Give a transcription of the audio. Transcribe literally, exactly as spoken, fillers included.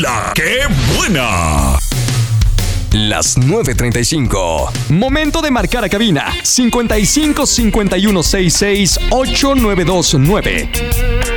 ¡La que buena! Las nueve treinta y cinco. Momento de marcar a cabina. cincuenta y cinco cincuenta y uno sesenta y seis ocho nueve dos nueve.